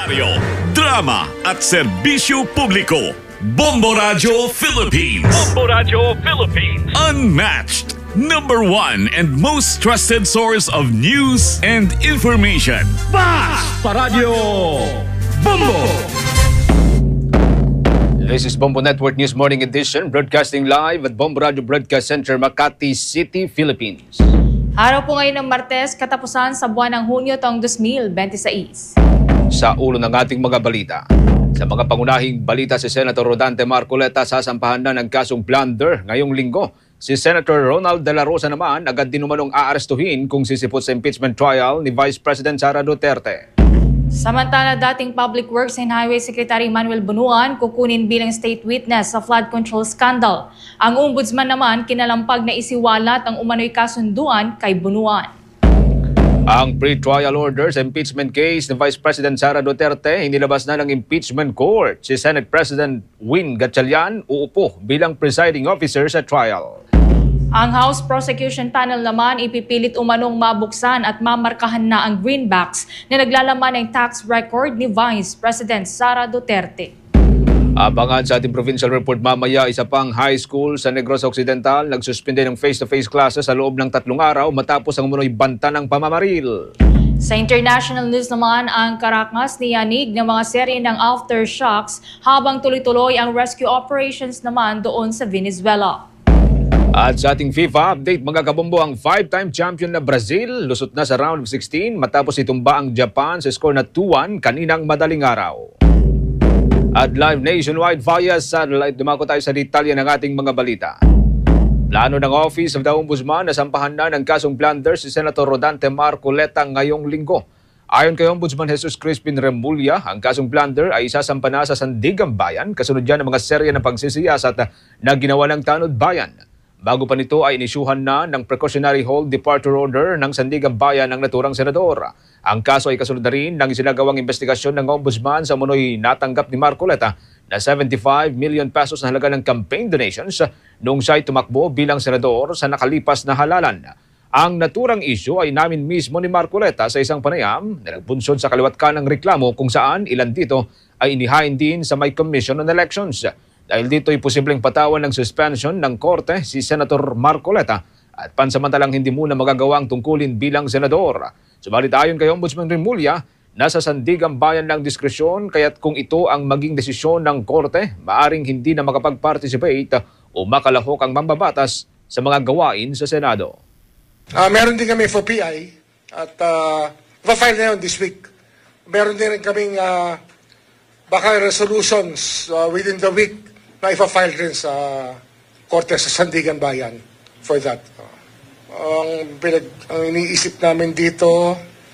Komentaryo, drama at serbisyo publiko. Bombo Radio Philippines. Bombo Radio Philippines. Unmatched, number one and most trusted source of news and information. Basta Radio Bombo! This is Bombo Network News Morning Edition, broadcasting live at Bombo Radio Broadcast Center, Makati City, Philippines. Araw po ngayon ng Martes, katapusan sa buwan ng Hunyo taong 2026. Sa ulo ng ating mga balita. Sa mga pangunahing balita, si Senator Rodante Marcoleta sasampahan na ng kasong plunder ngayong linggo. Si Senator Ronald De La Rosa naman agad din umanong aarestuhin kung sisipot sa impeachment trial ni Vice President Sara Duterte. Samantala, dating Public Works and Highway Secretary Manuel Bunuan kukunin bilang state witness sa flood control scandal. Ang ombudsman naman kinalampag na isiwalat ang umano'y kasunduan kay Bunuan. Ang pre-trial order sa impeachment case ni Vice President Sara Duterte inilabas na ng impeachment court. Si Senate President Win Gatchalian uupo bilang presiding officer sa trial. Ang House Prosecution Panel naman ipipilit umanong mabuksan at mamarkahan na ang greenbacks na naglalaman ng tax record ni Vice President Sara Duterte. Abangan sa ating provincial report mamaya, isa pang high school sa Negros Occidental nagsuspende ng face-to-face classes sa loob ng 3 araw matapos ang umunoy banta ng pamamaril. Sa international news naman, ang karakas ni Yanig ng mga serye ng aftershocks habang tuloy-tuloy ang rescue operations naman doon sa Venezuela. At sa ating FIFA update, mga kabombo, ang 5-time champion na Brazil lusot na sa round of 16 matapos itumba ang Japan sa score na 2-1 kaninang madaling araw. At live nationwide via satellite, dumako tayo sa detalye ng ating mga balita. Plano ng Office of the Ombudsman na sampahan na ng kasong plunder si Senator Rodante Marcoleta ngayong linggo. Ayon kay Ombudsman Jesus Crispin Remulla, ang kasong plunder ay isasampa na sa Sandigan Bayan, kasunod dyan ng mga serye ng pagsisiyasat na ginawa ng Tanod Bayan. Bago pa nito ay inisyuhan na ng precautionary hold departure order ng Sandigan Bayan ng naturang senador. Ang kaso ay kasunod na rin ng isinagawang investigasyon ng Ombudsman sa umunoy natanggap ni Marcoleta na 75 million pesos na halaga ng campaign donations noong siya'y tumakbo bilang senador sa nakalipas na halalan. Ang naturang issue ay namin mismo ni Marcoleta sa isang panayam na nagbunsod sa kaliwat kanang reklamo kung saan ilan dito ay inihain din sa may Commission on Elections. Dahil dito ay posibleng patawan ng suspension ng korte si Senator Marcoleta at pansamantalang hindi muna magagawang tungkulin bilang senador. Subalit ayon kay Ombudsman Remulla, nasa Sandigan Bayan ng diskresyon kaya't kung ito ang maging desisyon ng korte, maaring hindi na makapag-participate o makalahok ang mambabatas sa mga gawain sa Senado. Meron din kami for PI at pa-file na yun this week. Meron din kaming baka resolutions within the week na ipa-file rin sa korte sa Sandigan Bayan for that. Ang iniisip namin dito,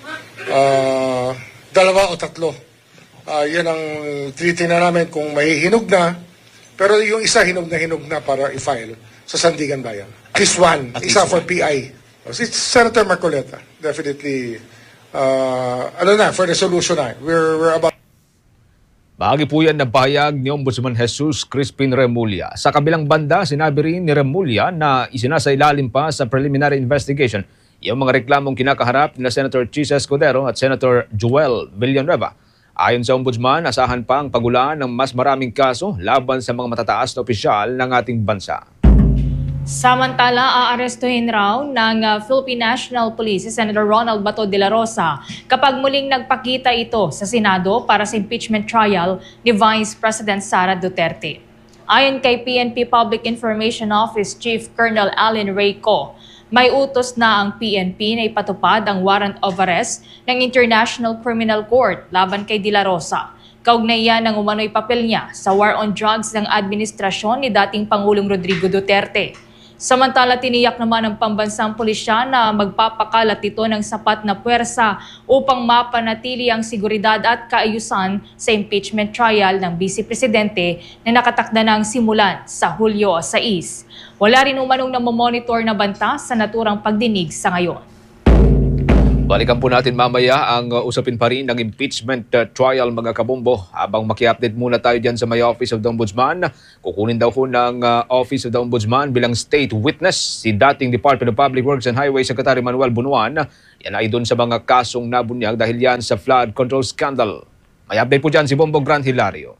2 o 3. Yan ang tinitingnan namin kung mahihinog na, pero yung isa hinog na para i-file sa Sandigan Bayan. This one, isa for PI. It's Senator Marcoleta, definitely, for resolution na. We're about... Bahagi po yan na pahayag ni Ombudsman Jesus Crispin Remulla. Sa kabilang banda, sinabi rin ni Remulla na isinasailalim pa sa preliminary investigation yung mga reklamong kinakaharap ni Senator Chis Escudero at Senator Joel Villanueva. Ayon sa Ombudsman, asahan pa ang pagulaan ng mas maraming kaso laban sa mga matataas na opisyal ng ating bansa. Samantala, aarestuhin raw ng Philippine National Police si Senator Ronald Bato de la Rosa kapag muling nagpakita ito sa Senado para sa impeachment trial ni Vice President Sara Duterte. Ayon kay PNP Public Information Office Chief Colonel Allen Reyco, may utos na ang PNP na ipatupad ang warrant of arrest ng International Criminal Court laban kay de la Rosa. Kaugnay yan ng umano'y papel niya sa war on drugs ng administrasyon ni dating Pangulong Rodrigo Duterte. Samantala, tiniyak naman ng pambansang pulisya na magpapakalat ito ng sapat na puwersa upang mapanatili ang seguridad at kaayusan sa impeachment trial ng Vice Presidente na nakatakda ng simulan sa Hulyo 6. Wala rin umanong namomonitor na banta sa naturang pagdinig sa ngayon. Balikan po natin mamaya ang usapin pa rin ng impeachment trial, mga kabombo. Habang maki-update muna tayo dyan sa may Office of the Ombudsman. Kukunin daw po ng Office of the Ombudsman bilang state witness si dating Department of Public Works and Highway Secretary Manuel Bunuan. Yan ay doon sa mga kasong nabunyag dahil yan sa flood control scandal. May update po dyan si Bombo Grant Hilario.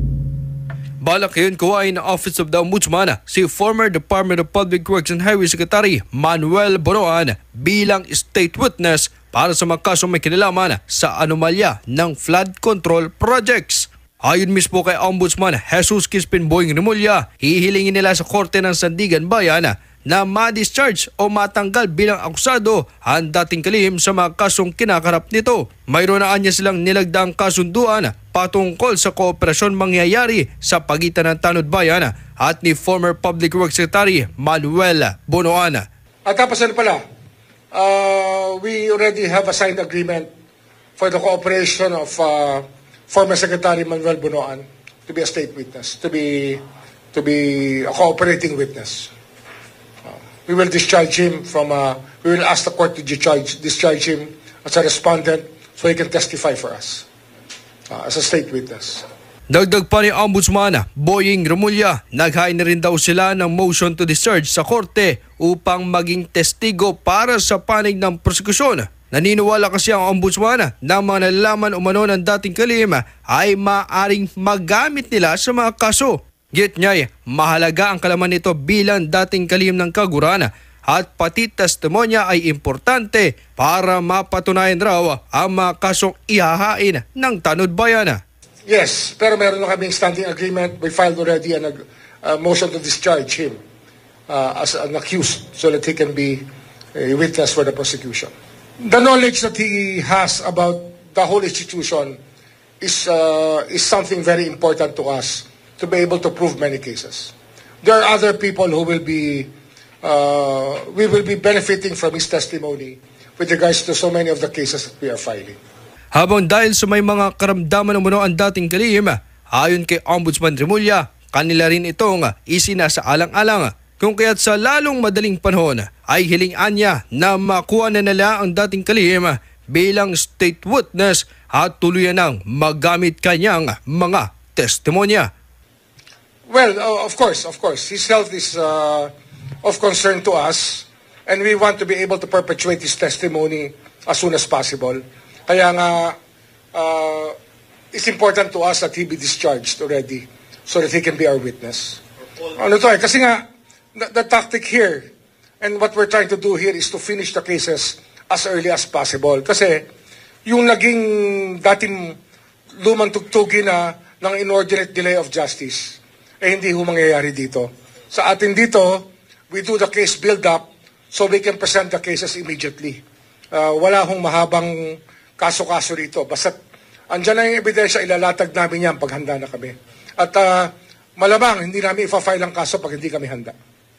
Balak ngayon kuhain ng Office of the Ombudsman si former Department of Public Works and Highway Secretary Manuel Bonoan bilang state witness para sa mga kasong may kinalaman sa anomalya ng flood control projects. Ayon mismo kay Ombudsman Jesus Crispin Boying Remulla, hihilingin nila sa Korte ng Sandigan Bayan na ma-discharge o matanggal bilang akusado ang dating kalihim sa mga kasong kinakarap nito. Mayroon na anya silang nilagdaang kasunduan patungkol sa kooperasyon mangyayari sa pagitan ng Tanod Bayan at ni former Public Works Secretary Manuel Bonoan. At tapos ano pala, we already have a signed agreement for the cooperation of former Secretary Manuel Bonoan to be a state witness, to be a cooperating witness. We will discharge him we will ask the court to discharge him as a respondent so he can testify for us as a state witness. Dagdag pa ni Ombudsman Boying Remulla, naghain na rin daw sila ng motion to discharge sa korte upang maging testigo para sa panig ng prosekusyon. Naniniwala kasi ang Ombudsman na mga nalalaman umano ng dating kalihim ay maaaring magamit nila sa mga kaso. Git niya, mahalaga ang kalaman nito bilang dating kalihim ng Kagurana at pati testimonya ay importante para mapatunayan raw ang mga kasong ihahain ng Tanod Bayan. Yes, pero meron na kaming standing agreement. We filed already a motion to discharge him as an accused so that he can be a witness for the prosecution. The knowledge that he has about the whole institution is something very important to us to be able to prove many cases. There are other people who will be we will be benefiting from his testimony with regards to so many of the cases that we are filing. Habang dahil sa may mga karamdaman umano ang dating kalihim, ayon kay Ombudsman Remulla, kanila rin itong isinasaalang-alang. Kung kaya't sa lalong madaling panahon ay hilingan niya na makuha na nila ang dating kalihim bilang state witness at tuluyan ng magamit kanyang mga testimonya. Well, of course. His health is of concern to us, and we want to be able to perpetuate his testimony as soon as possible. Kaya nga, it's important to us that he be discharged already so that he can be our witness. Kasi nga, the tactic here and what we're trying to do here is to finish the cases as early as possible. Kasi yung naging dating lumang tugtugin na ng inordinate delay of justice, hindi ho mangyayari dito. Sa atin dito, we do the case build-up so we can present the cases immediately. Wala hong mahabang kaso-kaso rito. Basta andyan na yung ebidensya, ilalatag namin yan pag handa na kami. At malamang, hindi namin ipa-file ang kaso pag hindi kami handa.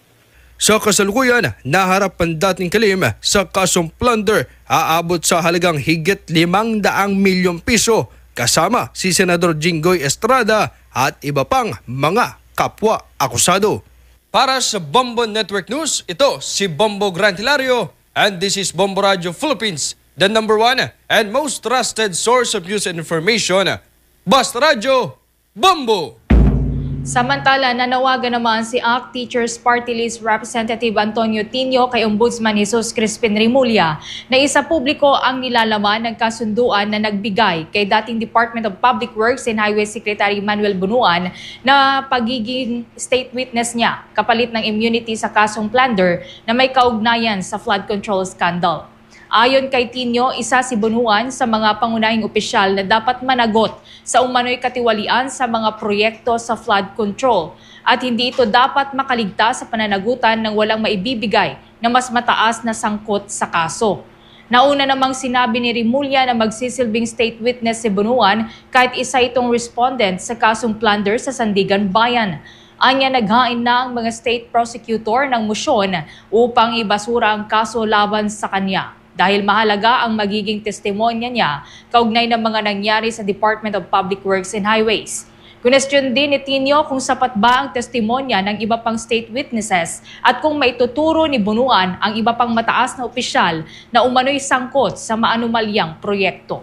Sa kasalukuyan, naharap ang dating kalihim sa kasong plunder aabot sa halagang higit 500 milyong piso kasama si Senador Jinggoy Estrada at iba pang mga kapwa akusado. Para sa Bombo Network News, ito si Bombo Grant Hilario and this is Bombo Radio Philippines, the #1 and most trusted source of news and information. Basta Radio, Bombo! Samantala, nanawagan naman si ACT Teachers Party List Representative Antonio Tinio kay Ombudsman Jesus Crispin Remulla na isa publiko ang nilalaman ng kasunduan na nagbigay kay dating Department of Public Works and Highway Secretary Manuel Bonoan na pagiging state witness niya kapalit ng immunity sa kasong plunder na may kaugnayan sa flood control scandal. Ayon kay Tinio, isa si Bonoan sa mga pangunahing opisyal na dapat managot sa umano'y katiwalian sa mga proyekto sa flood control at hindi ito dapat makaligtas sa pananagutan ng walang maibibigay na mas mataas na sangkot sa kaso. Nauna namang sinabi ni Remulla na magsisilbing state witness si Bonoan kahit isa itong respondent sa kasong plunder sa Sandigan Bayan. Anya naghain na ang mga state prosecutor ng musyon upang ibasura ang kaso laban sa kanya. Dahil mahalaga ang magiging testimonya niya kaugnay ng mga nangyari sa Department of Public Works and Highways. Kunestyon din ni Tinio kung sapat ba ang testimonya ng iba pang state witnesses at kung maituturo ni Bonoan ang iba pang mataas na opisyal na umano'y sangkot sa maanumalyang proyekto.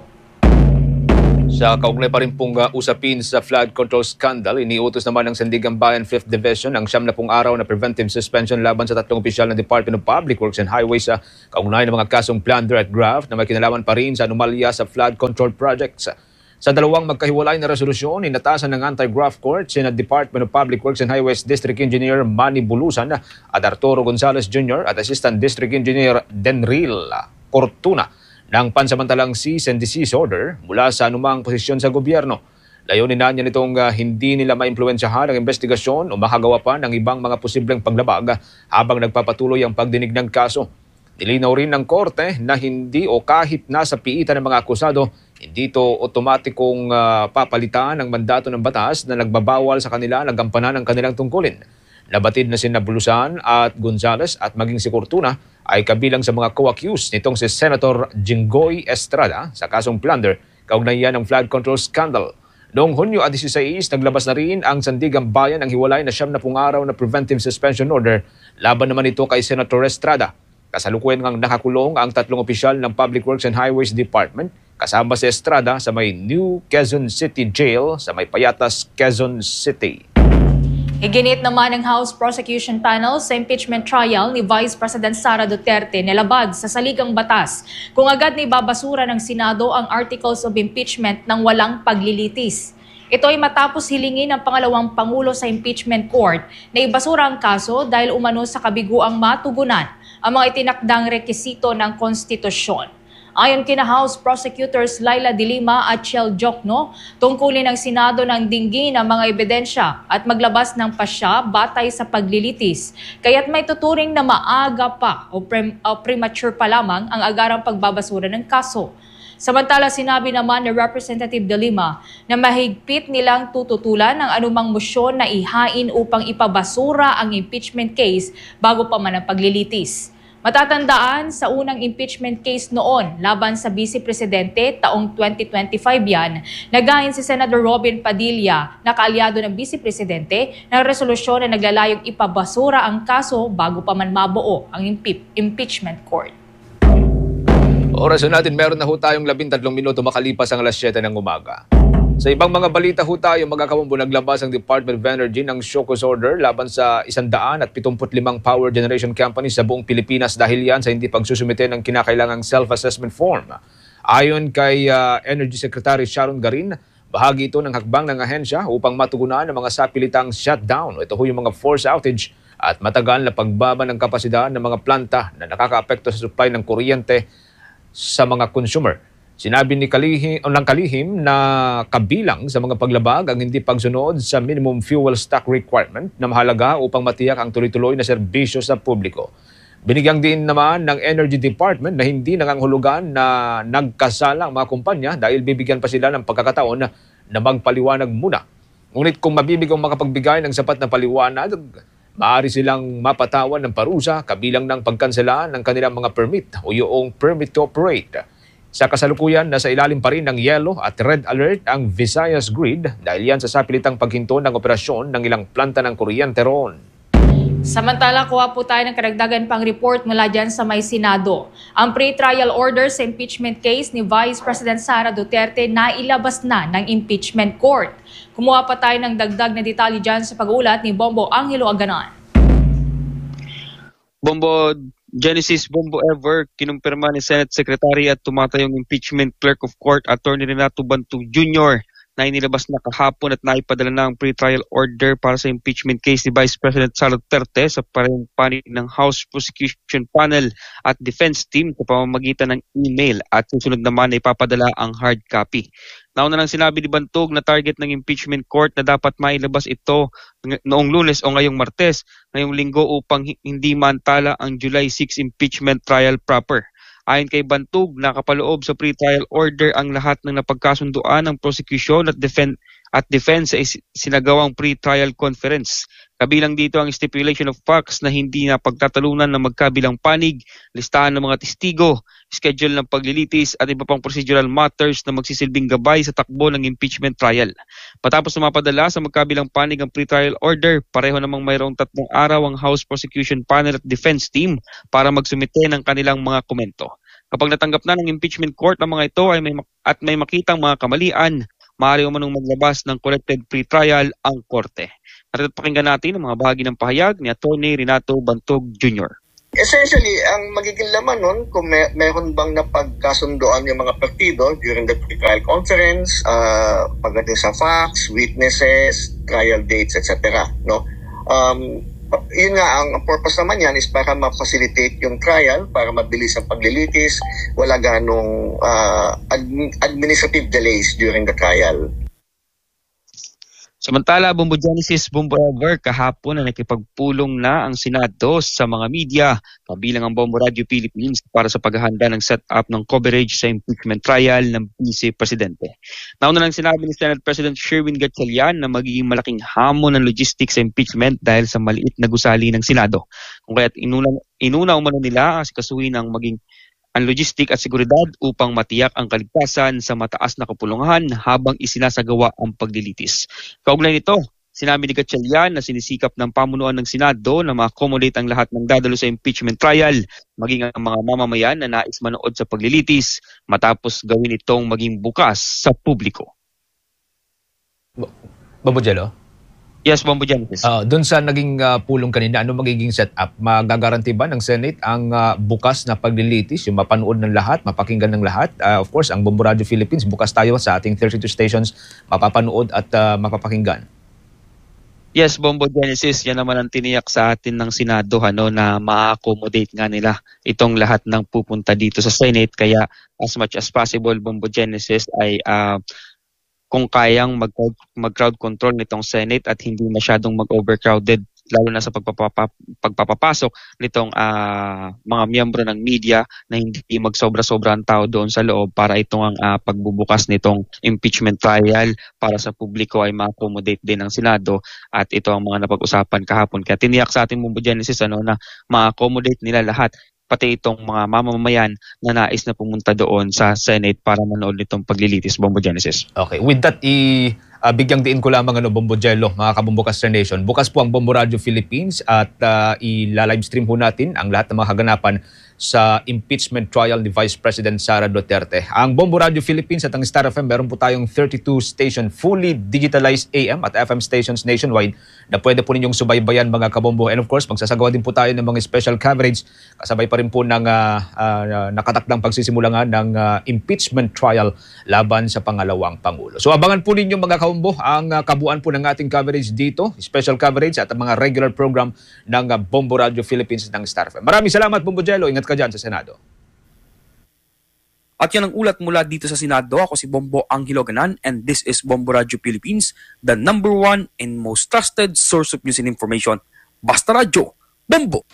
Sa kaugnay pa rin pong usapin sa flood control scandal, iniutos naman ng Sandigan Bayan 5th Division ang 70 araw na preventive suspension laban sa 3 opisyal ng Department of Public Works and Highways sa kaugnay ng mga kasong plunder at graft na may kinalaman pa rin sa anomalya sa flood control projects. Sa dalawang magkahiwalay na resolusyon, inatasan ng Anti-Graft Court sina Department of Public Works and Highways District Engineer Manny Bulusan at Arturo Gonzalez Jr. at Assistant District Engineer Denril Cortuna ng pansamantalang cease and desist order mula sa anumang posisyon sa gobyerno. Layunin na niya nitong hindi nila maimpluwensyahan ang investigasyon o makagawa pa ng ibang mga posibleng paglabag habang nagpapatuloy ang pagdinig ng kaso. Nilinaw rin ng korte na hindi o kahit nasa piitan ng mga akusado, hindi ito otomatikong papalitan ng mandato ng batas na nagbabawal sa kanila na gampanan ang kanilang tungkulin. Nabatid na sina Bulusan at Gonzales at maging si Cortuna ay kabilang sa mga co-accused nitong si Senator Jinggoy Estrada sa kasong plunder kaugnayan ng flood control scandal. Noong Hunyo 16, naglabas na rin ang Sandigang Bayan ng hiwalay na 70 araw na preventive suspension order laban naman ito kay Senator Estrada. Kasalukuyan ngang nakakulong ang 3 opisyal ng Public Works and Highways Department kasama si Estrada sa may New Quezon City Jail sa may Payatas, Quezon City. Iginit naman ng House Prosecution Panel sa impeachment trial ni Vice President Sara Duterte na labag sa saligang batas kung agad na ibabasura ng Senado ang Articles of Impeachment ng walang paglilitis. Ito ay matapos hilingin ng pangalawang Pangulo sa Impeachment Court na ibasura ang kaso dahil umano sa kabiguang matugunan ang mga itinakdang rekisito ng konstitusyon. Ayon kina House Prosecutors Laila de Lima at Chel Jokno, tungkulin ng Senado ng dinggin ang mga ebidensya at maglabas ng pasya batay sa paglilitis. Kaya't may tuturing na maaga pa o premature pa lamang ang agarang pagbabasura ng kaso. Samantala, sinabi naman ni Representative de Lima na mahigpit nilang tututulan ang anumang moisyon na ihain upang ipabasura ang impeachment case bago pa man ang paglilitis. Matatandaan sa unang impeachment case noon laban sa Vice Presidente taong 2025 yan, nagahin si Senator Robin Padilla na kaalyado ng Vice Presidente ng resolusyon na naglalayong ipabasura ang kaso bago pa man mabuo ang impeachment court. Oras natin, meron na ho tayong 13 minuto makalipas ang alas 7 ng umaga. Sa ibang mga balita ho tayo, magkakabombo naglabas ang Department of Energy ng show-cause order laban sa 175 power generation companies sa buong Pilipinas dahil yan sa hindi pagsusumite ng kinakailangang self-assessment form. Ayon kay Energy Secretary Sharon Garin, bahagi ito ng hakbang ng ahensya upang matugunan ang mga sapilitang shutdown. Ito ho yung mga force outage at matagal na pagbaba ng kapasidad ng mga planta na nakakaapekto sa supply ng kuryente sa mga consumer. Sinabi ng kalihim na kabilang sa mga paglabag ang hindi pagsunod sa minimum fuel stock requirement na mahalaga upang matiyak ang tuloy-tuloy na serbisyo sa publiko. Binigyang din naman ng Energy Department na hindi nangangahulugan na nagkasala ang mga kumpanya dahil bibigyan pa sila ng pagkakataon na magpaliwanag muna. Ngunit kung mabibigang makapagbigay ng sapat na paliwanag, maaari silang mapatawan ng parusa kabilang ng pagkansela ng kanilang mga permit o yung permit to operate. Sa kasalukuyan, nasa ilalim pa rin ng yellow at red alert ang Visayas Grid dahil yan sa sapilitang paghinto ng operasyon ng ilang planta ng kuryente roon. Samantala, kuha po tayo ng karagdagan pang report mula dyan sa may Senado. Ang pre-trial order sa impeachment case ni Vice President Sara Duterte na ilabas na ng impeachment court. Kumuha pa tayo ng dagdag na detalye dyan sa pag-uulat ni Bombo Angelo Aganan. Bombo Genesis Bombo Ever, kinumpirma ni Senate Secretary at tumatayong impeachment clerk of court Attorney Renato Bantog Jr. na inilabas na kahapon at naipadala na ang pre-trial order para sa impeachment case ni Vice President Sara Duterte sa parehong panig ng House Prosecution Panel at Defense Team sa pamamagitan ng email at susunod naman ay ipapadala ang hard copy. Nauna nang sinabi ni Bantog na target ng impeachment court na dapat mailabas ito noong Lunes o ngayong Martes, ngayong Linggo upang hindi maantala ang July 6 impeachment trial proper. Ayon kay Bantog, nakapaloob sa pre-trial order ang lahat ng napagkasunduan ng prosecution at defense sa sinagawang pre-trial conference. Kabilang dito ang stipulation of facts na hindi na pagtatalunan ng magkabilang panig, listahan ng mga testigo, schedule ng paglilitis at iba pang procedural matters na magsisilbing gabay sa takbo ng impeachment trial. Matapos na mapadala sa magkabilang panig ang pre-trial order, pareho namang mayroong 3 araw ang House Prosecution Panel at Defense Team para magsumite ng kanilang mga komento. Kapag natanggap na ng impeachment court ang mga ito at may makitang mga kamalian, maaari umanong maglabas ng corrected pre-trial ang korte. Narito pakinggan natin ang mga bahagi ng pahayag ni Atty. Renato Bantog Jr. Essentially, ang magiging laman nun, kung meron bang napagkasundoan yung mga partido during the pre-trial conference, pagdating sa facts, witnesses, trial dates, etc. No? Yun nga, ang purpose naman yan is para ma-facilitate yung trial, para mabilis ang paglilitis, wala ganong administrative delays during the trial. Samantala, Bombo Genesis, Bombo Ever, kahapon na nakipagpulong na ang Senado sa mga media, kabilang ang Bombo Radio Philippines para sa paghahanda ng set-up ng coverage sa impeachment trial ng Vice Presidente. Nauna lang sinabi ni Senate President Sherwin Gatchalian na magiging malaking hamon ng logistics sa impeachment dahil sa maliit na gusali ng Senado. Kung kaya't inuna umano nila ang kasuhin ng maging ang logistik at seguridad upang matiyak ang kaligtasan sa mataas na kapulungan habang isinasagawa ang paglilitis. Kaugnay nito, sinabi ni Gatchalian na sinisikap ng pamunuan ng Senado na ma-accommodate ang lahat ng dadalo sa impeachment trial, maging ang mga mamamayan na nais manood sa paglilitis matapos gawin itong maging bukas sa publiko. Bombo Jello? Yes, Bombo Genesis. Doon sa naging pulong kanina, ano magiging setup? Magagaranti ba ng Senate ang bukas na paglilitis, yung mapanood ng lahat, mapakinggan ng lahat? Of course, ang Bombo Radio Philippines, bukas tayo sa ating 32 stations, mapapanood at mapapakinggan. Yes, Bombo Genesis, yan naman ang tiniyak sa atin ng Senado na ma-accommodate nga nila itong lahat ng pupunta dito sa Senate. Kaya as much as possible, Bombo Genesis ay kung kayang mag-crowd control nitong Senate at hindi masyadong mag-overcrowded lalo na sa pagpapapasok nitong mga miyembro ng media na hindi magsobra-sobra ang tao doon sa loob para itong ang pagbubukas nitong impeachment trial para sa publiko ay ma-accommodate din ng Senado at ito ang mga napag-usapan kahapon. Kaya tiniyak sa ating Bombo Genesis na ma-accommodate nila lahat pati itong mga mamamayan na nais na pumunta doon sa Senate para manood nitong paglilitis, Bombo Genesis. Okay, with that, bigyang diin ko lamang Bombo Jello, mga kabumbukas Nation. Bukas po ang Bombo Radio Philippines at ila-livestream po natin ang lahat ng mga kaganapan sa impeachment trial ni Vice President Sara Duterte. Ang Bombo Radio Philippines at ang Star FM, meron po tayong 32 station fully digitalized AM at FM stations nationwide na pwede po ninyong subaybayan mga kabombo. And of course, magsasagawa din po tayo ng mga special coverage kasabay pa rin po ng nakatakdang pagsisimula nga ng impeachment trial laban sa pangalawang Pangulo. So abangan po ninyo mga kabombo ang kabuuan po ng ating coverage dito, special coverage at ang mga regular program ng Bombo Radio Philippines at ng Star FM. Maraming salamat Bombo Jello. Ingat ka dyan sa Senado. At yan ang ulat mula dito sa Senado. Ako si Bombo Anghiloganan and this is Bombo Radio Philippines, the number one and most trusted source of news and information. Basta radyo, Bombo!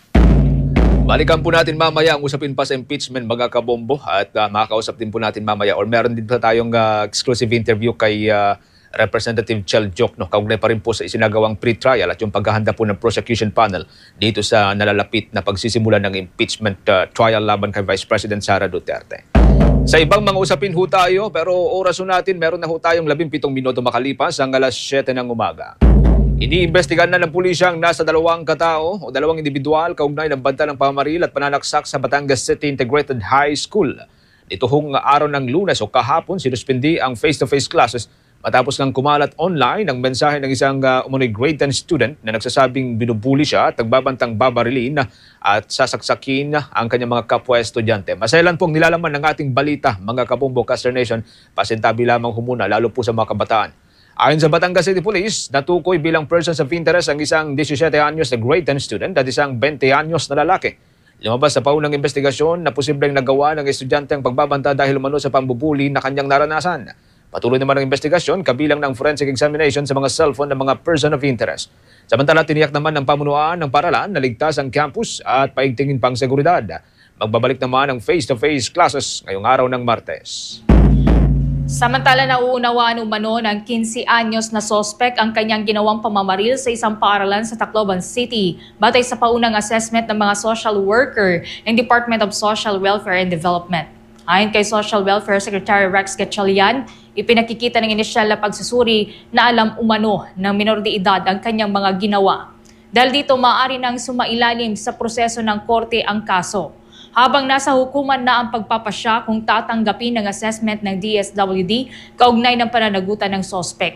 Balikan po natin mamaya ang usapin pa sa impeachment mga kabombo at makakausap din po natin mamaya or meron din pa tayong exclusive interview kay Representative Chel Jokno, kaugnay pa rin po sa isinagawang pre-trial at yung paghahanda po ng prosecution panel dito sa nalalapit na pagsisimula ng impeachment trial laban kay Vice President Sara Duterte. Sa ibang mga usapin ho tayo, pero oras ho natin, meron na ho tayong 17 minuto makalipas ang alas 7 ng umaga. Iniimbestigahan na ng pulisya ang nasa 2 katao o 2 individual kaugnay ng banta ng pamaril at pananaksak sa Batangas City Integrated High School. Ito hong araw ng Lunes o kahapon, sinuspindi ang face-to-face classes matapos nang kumalat online ang mensahe ng isang umunoy grade 10 student na nagsasabing binubuli siya at nagbabantang babarilin at sasaksakin ang kanyang mga kapwa estudyante. Masailan pong nilalaman ng ating balita, mga kabombo Caster Nation, pasintabi lamang humuna lalo po sa mga kabataan. Ayon sa Batangas City Police, natukoy bilang persons of interest ang isang 17 anyos na grade 10 student at isang 20 anyos na lalaki. Lumabas sa paunang investigasyon na posibleng nagawa ng estudyante ang pagbabanta dahil umano sa pambubuli na kanyang naranasan. Patuloy naman ang investigasyon kabilang ng forensic examination sa mga cellphone ng mga person of interest. Samantala, tiniyak naman ng pamunuan ng paralan na ligtas ang campus at paigtingin pang seguridad. Magbabalik naman ang face-to-face classes ngayong araw ng Martes. Samantala, nauunawaan umano ng 15 anyos na sospek ang kanyang ginawang pamamaril sa isang paaralan sa Tacloban City batay sa paunang assessment ng mga social worker ng Department of Social Welfare and Development. Ayon kay Social Welfare Secretary Rex Gatchalian, ipinakikita ng inisyal na pagsusuri na alam umano ng minor de edad ang kanyang mga ginawa. Dahil dito, maaari nang sumailalim sa proseso ng korte ang kaso. Habang nasa hukuman na ang pagpapasya kung tatanggapin ng assessment ng DSWD kaugnay ng pananagutan ng sospek.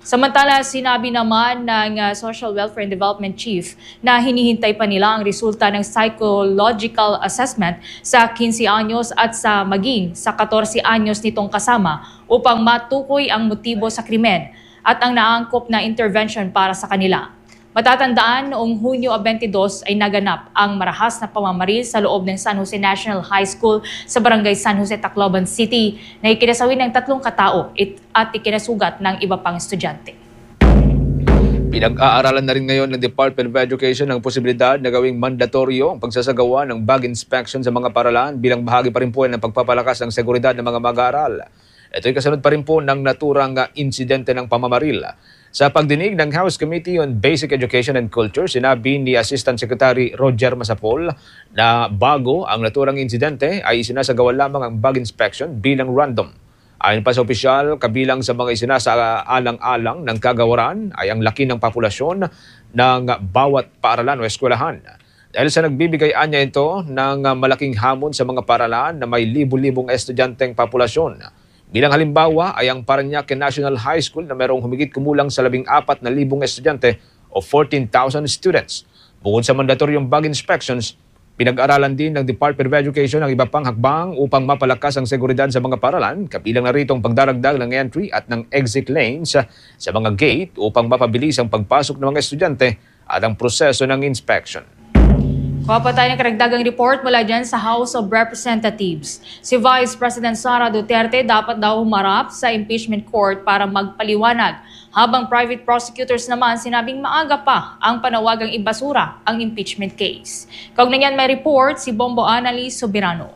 Samantala, sinabi naman ng Social Welfare and Development Chief na hinihintay pa nila ang resulta ng psychological assessment sa 15 anyos at sa maging sa 14 anyos nitong kasama upang matukoy ang motibo sa krimen at ang naangkop na intervention para sa kanila. Matatandaan, noong Hunyo 22 ay naganap ang marahas na pamamaril sa loob ng San Jose National High School sa Barangay San Jose, Tacloban City na ikinasawi ng 3 katao at ikinasugat ng iba pang estudyante. Pinag-aaralan na rin ngayon ng Department of Education ang posibilidad na gawing mandatoryo ang pagsasagawa ng bag inspection sa mga paaralan bilang bahagi pa rin po ng pagpapalakas ng seguridad ng mga mag-aaral. Ito'y kasunod pa rin po ng naturang insidente ng pamamaril. Sa pagdinig ng House Committee on Basic Education and Culture, sinabi ni Assistant Secretary Roger Masapol na bago ang naturang insidente ay isinasagawa lamang ang bag inspection bilang random. Ayon pa sa opisyal, kabilang sa mga isinasaalang-alang ng kagawaran ay ang laki ng populasyon ng bawat paaralan o eskwelahan. Dahil sa nagbibigay anya ito ng malaking hamon sa mga paaralan na may libu-libong estudyanteng populasyon. Bilang halimbawa ay ang Parañaque National High School na mayroong humigit kumulang sa 14,000 estudyante o 14,000 students. Bukod sa mandatoryong bag inspections, pinag-aralan din ng Department of Education ang iba pang hakbang upang mapalakas ang seguridad sa mga paaralan, kabilang na rito ang pagdaragdag ng entry at ng exit lanes sa mga gate upang mapabilis ang pagpasok ng mga estudyante at ang proseso ng inspection. Kuha pa tayo ng karagdagang report mula dyan sa House of Representatives. Si Vice President Sara Duterte dapat daw humarap sa impeachment court para magpaliwanag. Habang private prosecutors naman sinabing maaga pa ang panawagang ibasura ang impeachment case. Kaugnay niyan may report si Bombo Annalise Soberano.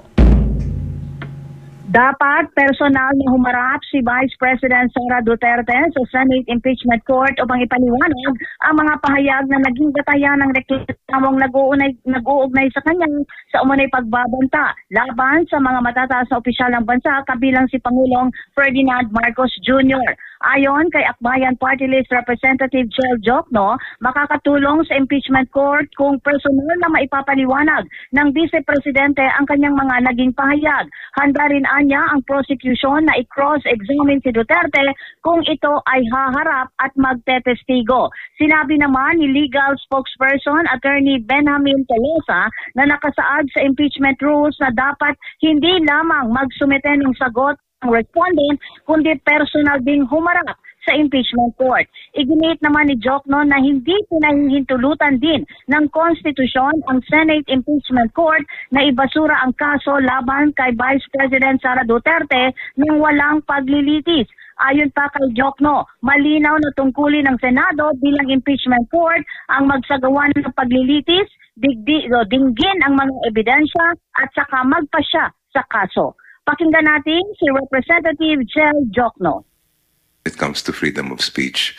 Dapat personal na humarap si Vice President Sara Duterte sa Senate Impeachment Court upang ipaliwanag ang mga pahayag na naging batayan ng reklamong nag-uugnay sa kanya sa umunay pagbabanta laban sa mga matataas na opisyal ng bansa kabilang si Pangulong Ferdinand Marcos Jr. Ayon kay Akbayan Party List Representative Chel Jokno, makakatulong sa impeachment court kung personal na maipapaliwanag ng Vice Presidente ang kanyang mga naging pahayag. Handa rin anya ang prosecution na i-cross-examine si Duterte kung ito ay haharap at magtetestigo. Sinabi naman ni legal spokesperson Attorney Benjamin Tolosa na nakasaad sa impeachment rules na dapat hindi lamang magsumite ng sagot ang respondent, kundi personal ding humarap sa impeachment court. Iginit naman ni Jokno na hindi pinahihintulutan din ng konstitusyon ang Senate Impeachment Court na ibasura ang kaso laban kay Vice President Sara Duterte ng walang paglilitis. Ayon pa kay Jokno, malinaw na tungkulin ng Senado bilang impeachment court ang magsagawa ng paglilitis, dinggin ang mga ebidensya at saka magpasya sa kaso. Pakinggan natin si Representative Chel Jokno. It comes to freedom of speech.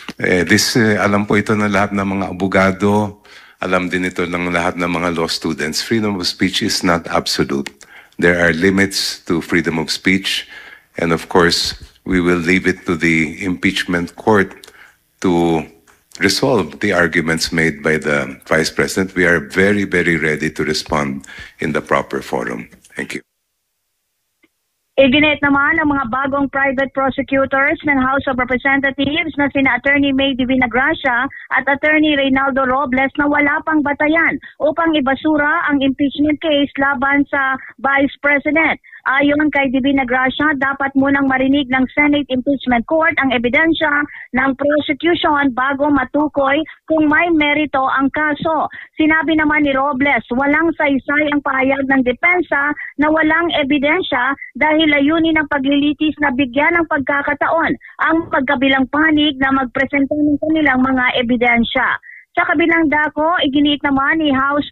Alam po ito ng lahat ng mga abogado, alam din ito ng lahat ng mga law students. Freedom of speech is not absolute. There are limits to freedom of speech, and of course, we will leave it to the impeachment court to resolve the arguments made by the Vice President. We are very, very ready to respond in the proper forum. Thank you. Iginit naman ang mga bagong private prosecutors ng House of Representatives na sina Attorney May Divina Gracia at Attorney Reynaldo Robles na wala pang batayan upang ibasura ang impeachment case laban sa Vice President. Ayon kay Divina Gracia, dapat munang marinig ng Senate Impeachment Court ang ebidensya ng prosecution bago matukoy kung may merito ang kaso. Sinabi naman ni Robles, walang saysay ang pahayag ng depensa na walang ebidensya dahil layunin ng paglilitis na bigyan ng pagkakataon ang pagkabilang panig na magpresenta ng kanilang mga ebidensya. Sa kabilang dako, iginiit naman ni House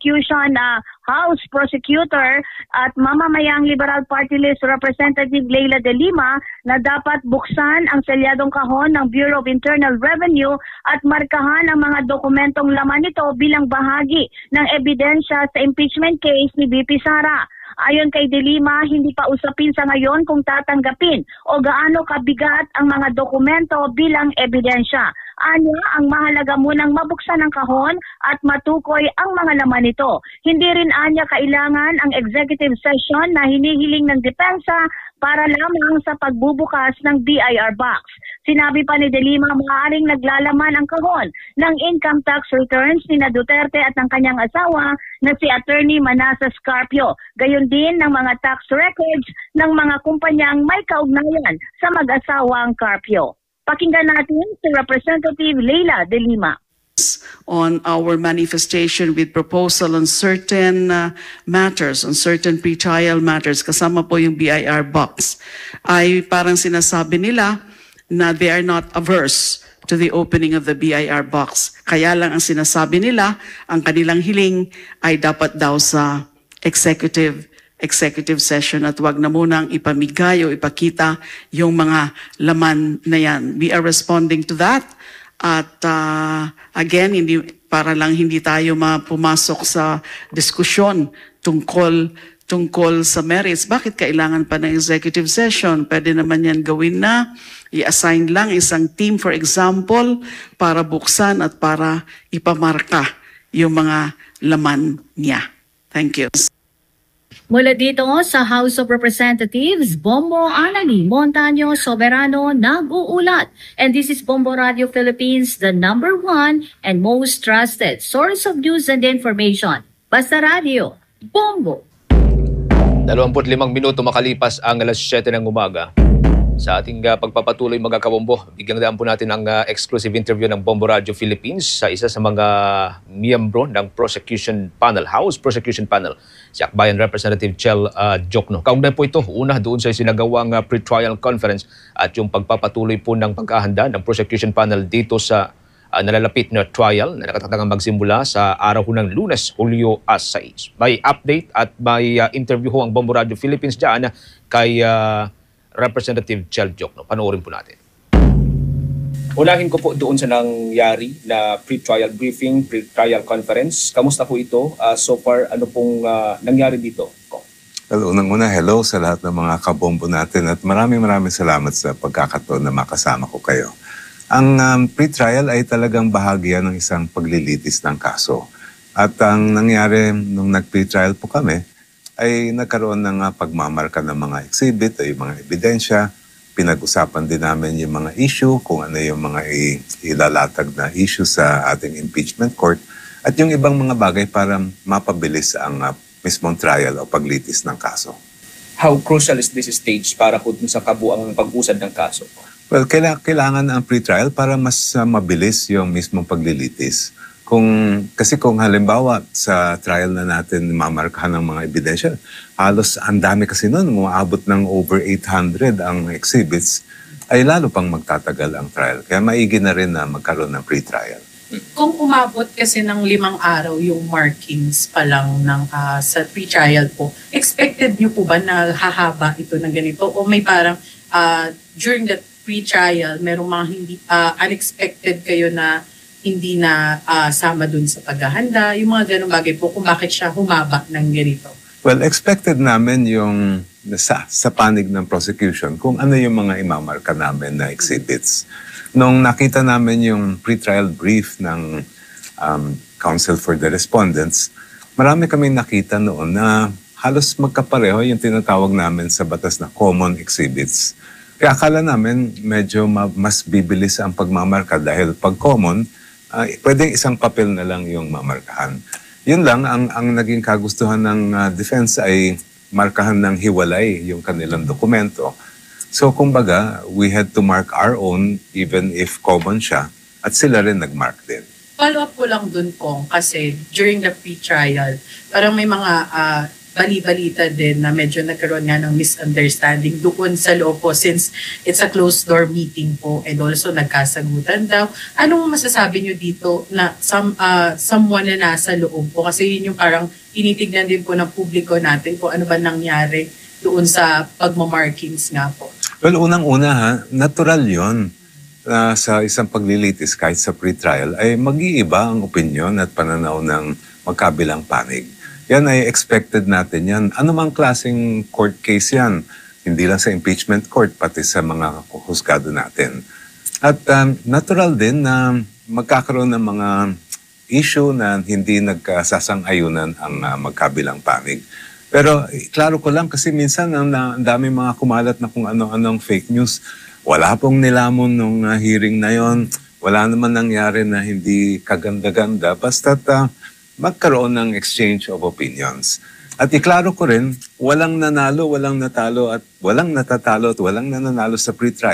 Prosecutor at mamamayang Liberal Party List Representative Leila De Lima na dapat buksan ang selyadong kahon ng Bureau of Internal Revenue at markahan ang mga dokumentong laman nito bilang bahagi ng ebidensya sa impeachment case ni VP Sara. Ayon kay De Lima, hindi pa usapin sa ngayon kung tatanggapin o gaano kabigat ang mga dokumento bilang ebidensya. Anya, ang mahalaga munang mabuksan ang kahon at matukoy ang mga laman nito. Hindi rin anya kailangan ang executive session na hinihiling ng depensa para lamang sa pagbubukas ng BIR box. Sinabi pa ni De Lima maaaring naglalaman ang kahon ng income tax returns ni na Duterte at ng kanyang asawa na si Attorney Manasa Scarpio. Gayon din ng mga tax records ng mga kumpanyang may kaugnayan sa mag-asawang Carpio. Pakinggan natin si Representative Leila De Lima. On our manifestation with proposal on certain matters, on certain pre-trial matters, kasama po yung BIR box, ay parang sinasabi nila na they are not averse to the opening of the BIR box. Kaya lang ang sinasabi nila, ang kanilang hiling ay dapat daw sa executive session at wag na munang ipamigay o ipakita yung mga laman na yan. We are responding to that. At again, para lang hindi tayo pumasok sa diskusyon tungkol sa merits. Bakit kailangan pa ng executive session? Pwede naman yan gawin na. I-assign lang isang team, for example, para buksan at para ipamarka yung mga laman niya. Thank you. Mula dito sa House of Representatives, Bombo Anani Montaño Soberano nag-uulat. And this is Bombo Radio Philippines, the #1 and most trusted source of news and information. Basta Radio, Bombo. 25 minuto makalipas ang alas 7 ng umaga. Sa ating pagpapatuloy mga kabombo, bigyan daan po natin ang exclusive interview ng Bombo Radio Philippines sa isa sa mga miyembro ng prosecution panel, House Prosecution Panel, si Akbayan Representative Chel Jokno. Kaugnay po ito, una doon sa sinagawang pre-trial conference at yung pagpapatuloy po ng pagkahanda ng prosecution panel dito sa nalalapit na trial na nakatakdang magsimula sa araw ng Lunes, Hulyo 6. May update at may interview ho ang Bombo Radio Philippines dyan kay Representative Chel Jokno. Panoorin po natin. Unahin ko po doon sa nangyari na pre-trial briefing, pre-trial conference. Kamusta po ito? So far, ano pong nangyari dito? Well, unang-una, hello sa lahat ng mga kabombo natin at maraming salamat sa pagkakataon na makasama ko kayo. Ang pre-trial ay talagang bahagi ng isang paglilitis ng kaso. At ang nangyari nung nag-pre-trial po kami, ay nagkaroon ng pagmamarka ng mga exhibit o yung mga ebidensya. Pinag-usapan din namin yung mga issue, kung ano yung mga ilalatag na issue sa ating impeachment court at yung ibang mga bagay para mapabilis ang mismong trial o paglitis ng kaso. How crucial is this stage para po sa kabuang pag-usad ng kaso? Well, kailangan ang pre-trial para mas mabilis yung mismong paglilitis. Kasi kung halimbawa sa trial na natin mamarkahan ng mga ebidensya, halos ang dami kasi noon, umaabot ng over 800 ang exhibits, ay lalo pang magtatagal ang trial. Kaya maigi na rin na magkaroon ng pre-trial. Kung umabot kasi ng 5 araw yung markings pa lang sa pre-trial po, expected nyo po ba na hahaba ito ng ganito? O may parang during the pre-trial, merong mga hindi unexpected kayo na hindi na sama dun sa paghahanda, yung mga ganong bagay po kung bakit siya humaba ng ganito? Well, expected namin yung sa panig ng prosecution kung ano yung mga imamarka namin na exhibits. Nung nakita namin yung pre-trial brief ng Counsel for the Respondents, marami kaming nakita noon na halos magkapareho yung tinatawag namin sa batas na common exhibits. Kaya akala namin medyo mas bibilis ang pagmamarka dahil pag common, pwedeng isang papel na lang yung mamarkahan. Yun lang, ang naging kagustuhan ng defense ay markahan ng hiwalay yung kanilang dokumento. So kumbaga, we had to mark our own even if common siya at sila rin nag-mark din. Follow up ko lang dun po kasi during the pre-trial, parang may mga bali-balita din na medyo nagkaroon nga ng misunderstanding doon sa loob po since it's a closed door meeting po and also nagkasagutan daw. Anong masasabi nyo dito na someone na nasa loob po? Kasi yun yung parang tinitignan din po ng publiko natin kung ano ba nangyari doon sa pagmamarkings nga po. Well, unang-una natural yun. Sa isang paglilitis kahit sa pre-trial ay mag-iiba ang opinion at pananaw ng magkabilang panig. Yan ay expected natin yan. Ano mang klaseng court case yan? Hindi lang sa impeachment court, pati sa mga husgado natin. At natural din na magkakaroon ng mga issue na hindi nagkasasang-ayunan ang magkabilang panig. Pero klaro ko lang kasi minsan ang dami mga kumalat na kung ano-anong fake news. Wala pong nilamon nung hearing na yon. Wala naman nangyari na hindi kaganda-ganda. Basta't magkaroon ng exchange of opinions. At iklaro ko rin, walang nanalo, walang natalo, at walang natatalo at walang nananalo sa pre-trial.